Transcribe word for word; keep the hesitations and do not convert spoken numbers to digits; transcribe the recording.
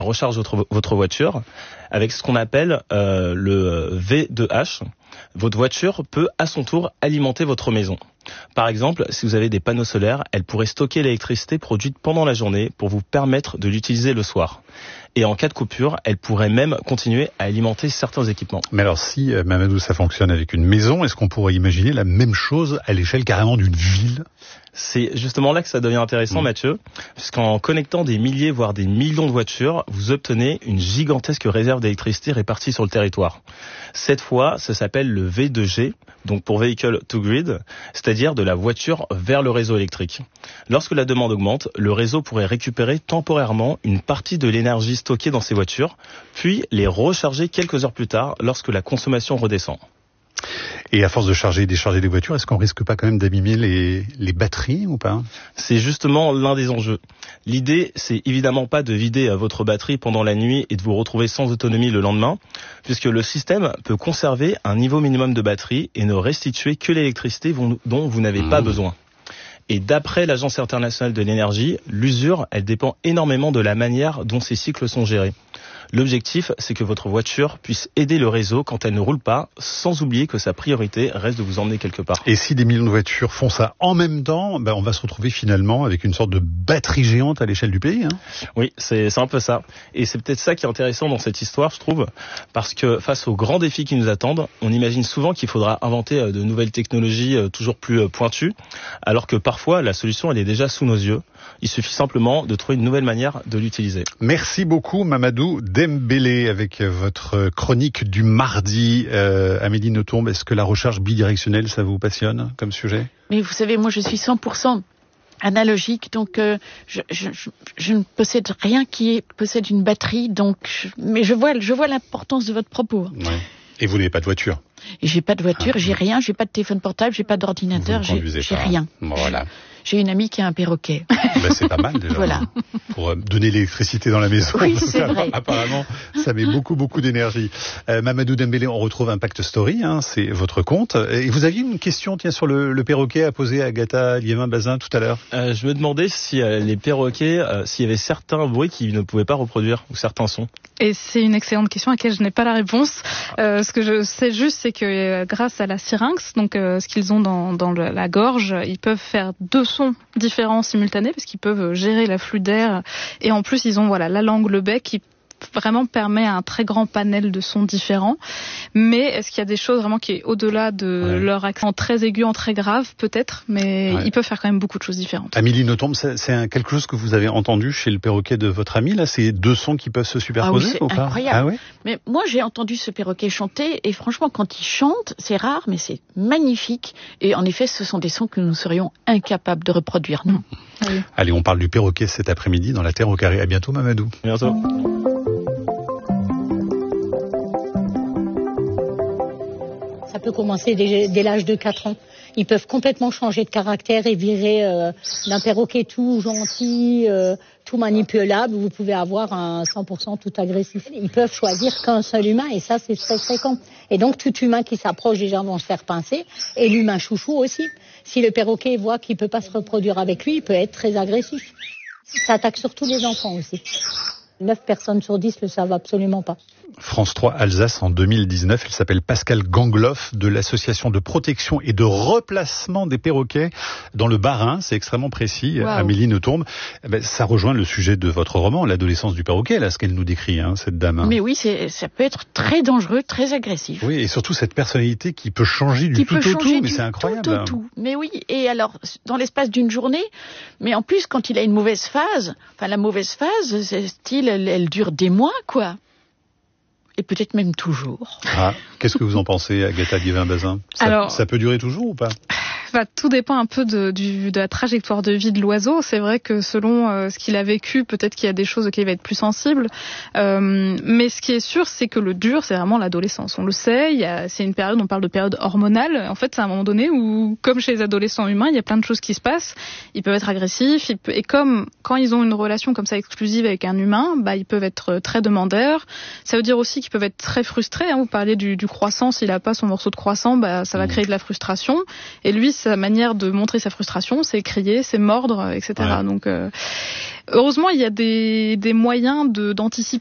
recharge votre, votre voiture avec ce qu'on appelle euh, le V deux H. Votre voiture peut à son tour alimenter votre maison. Par exemple, si vous avez des panneaux solaires, elle pourrait stocker l'électricité produite pendant la journée pour vous permettre de l'utiliser le soir. Et en cas de coupure, elle pourrait même continuer à alimenter certains équipements. Mais alors si, euh, Mamadou, ça fonctionne avec une maison, est-ce qu'on pourrait imaginer la même chose à l'échelle carrément d'une ville ? C'est justement là que ça devient intéressant, mmh. Mathieu, puisqu'en connectant des milliers, voire des millions de voitures, vous obtenez une gigantesque réserve d'électricité répartie sur le territoire. Cette fois, ça s'appelle le V deux G, donc pour Vehicle to Grid, c'est-à-dire de la voiture vers le réseau électrique. Lorsque la demande augmente, le réseau pourrait récupérer temporairement une partie de l'énergie stockée dans ces voitures, puis les recharger quelques heures plus tard lorsque la consommation redescend. Et à force de charger et décharger les voitures, est-ce qu'on risque pas quand même d'abîmer les, les batteries ou pas ? C'est justement l'un des enjeux. L'idée, c'est évidemment pas de vider votre batterie pendant la nuit et de vous retrouver sans autonomie le lendemain, puisque le système peut conserver un niveau minimum de batterie et ne restituer que l'électricité dont vous n'avez mmh. pas besoin. Et d'après l'Agence internationale de l'énergie, l'usure, elle dépend énormément de la manière dont ces cycles sont gérés. L'objectif, c'est que votre voiture puisse aider le réseau quand elle ne roule pas, sans oublier que sa priorité reste de vous emmener quelque part. Et si des millions de voitures font ça en même temps, ben on va se retrouver finalement avec une sorte de batterie géante à l'échelle du pays. Hein. Oui, c'est, c'est un peu ça. Et c'est peut-être ça qui est intéressant dans cette histoire, je trouve, parce que face aux grands défis qui nous attendent, on imagine souvent qu'il faudra inventer de nouvelles technologies toujours plus pointues, alors que parfois la solution elle est déjà sous nos yeux. Il suffit simplement de trouver une nouvelle manière de l'utiliser. Merci beaucoup Mamadou Dembélé avec votre chronique du mardi. Euh, Amélie Nothomb, est-ce que la recharge bidirectionnelle, ça vous passionne comme sujet ? Mais vous savez, moi je suis cent pour cent analogique, donc euh, je, je, je, je ne possède rien qui est, possède une batterie, donc je, mais je vois, je vois l'importance de votre propos. Ouais. Et vous n'avez pas de voiture ? Et j'ai pas de voiture, ah, j'ai rien, j'ai pas de téléphone portable, j'ai pas d'ordinateur, j'ai, j'ai rien. Voilà. J'ai une amie qui a un perroquet. Ben, c'est pas mal déjà. Voilà. Pour donner l'électricité dans la maison. Oui, c'est vrai. Apparemment, ça met beaucoup, beaucoup d'énergie. Euh, Mamadou Dembélé, on retrouve Impact Story, hein, c'est votre compte. Et vous aviez une question, tiens, sur le, le perroquet à poser à Agatha Liévin-Bazin tout à l'heure. Euh, je me demandais si euh, les perroquets, euh, s'il y avait certains bruits qu'ils ne pouvaient pas reproduire, ou certains sons. Et c'est une excellente question à laquelle je n'ai pas la réponse. Euh, ce que je sais juste, c'est que euh, grâce à la syrinx, donc euh, ce qu'ils ont dans, dans le, la gorge, ils peuvent faire deux sons différents simultanés parce qu'ils peuvent gérer l'afflux d'air. Et en plus, ils ont voilà la langue, le bec qui vraiment permet un très grand panel de sons différents. Mais est-ce qu'il y a des choses vraiment qui est au-delà de ouais. leur accent très aigu en très grave, peut-être, mais ouais. ils peuvent faire quand même beaucoup de choses différentes. Amélie Nothomb, c'est, c'est un, quelque chose que vous avez entendu chez le perroquet de votre ami, là, ces deux sons qui peuvent se superposer, ah oui, c'est ou pas ? incroyable. Ah oui ? Mais moi, j'ai entendu ce perroquet chanter, et franchement, quand il chante, c'est rare, mais c'est magnifique. Et en effet, ce sont des sons que nous serions incapables de reproduire, non ? Oui. Allez, on parle du perroquet cet après-midi dans La Terre au Carré. À bientôt, Mamadou. À bientôt. Ça peut commencer dès, dès l'âge de quatre ans. Ils peuvent complètement changer de caractère et virer euh, d'un perroquet tout gentil, euh, tout manipulable. Vous pouvez avoir un cent pour cent tout agressif. Ils peuvent choisir qu'un seul humain et ça, c'est très fréquent. Et donc, tout humain qui s'approche, déjà, vont se faire pincer. Et l'humain chouchou aussi. Si le perroquet voit qu'il ne peut pas se reproduire avec lui, il peut être très agressif. Ça attaque surtout les enfants aussi. neuf personnes sur dix le savent absolument pas. France trois Alsace en deux mille dix-neuf. Elle s'appelle Pascal Gangloff de l'association de protection et de replacement des perroquets dans le Bas-Rhin. C'est extrêmement précis. Wow. Amélie Nothomb, eh ben, ça rejoint le sujet de votre roman, l'adolescence du perroquet, là, ce qu'elle nous décrit, hein, cette dame. Hein. Mais oui, c'est, ça peut être très dangereux, très agressif. Oui, et surtout cette personnalité qui peut changer du qui tout peut au changer tout, mais du c'est incroyable. Tout au tout. Mais oui, et alors, dans l'espace d'une journée, mais en plus, quand il a une mauvaise phase, enfin la mauvaise phase, c'est style, elle, elle dure des mois, quoi. Et peut-être même toujours. Ah, qu'est-ce que vous en pensez, Agatha Liévin-Bazin ? ça, Alors, ça peut durer toujours ou pas ? Bah, tout dépend un peu de, du, de la trajectoire de vie de l'oiseau. C'est vrai que selon euh, ce qu'il a vécu, peut-être qu'il y a des choses auxquelles il va être plus sensible. Euh, mais ce qui est sûr, c'est que le dur, c'est vraiment l'adolescence. On le sait, il y a, c'est une période, on parle de période hormonale. En fait, c'est un moment donné où, comme chez les adolescents humains, il y a plein de choses qui se passent. Ils peuvent être agressifs. Ils peuvent, et comme quand ils ont une relation comme ça exclusive avec un humain, bah, ils peuvent être très demandeurs. Ça veut dire aussi qu'ils peuvent être très frustrés. Hein. Vous parliez du, du croissant. S'il n'a pas son morceau de croissant, bah, ça va créer de la frustration. Et lui, sa manière de montrer sa frustration, c'est crier, c'est mordre, et cetera. Ouais. Donc, euh, heureusement, il y a des, des moyens de, d'anticiper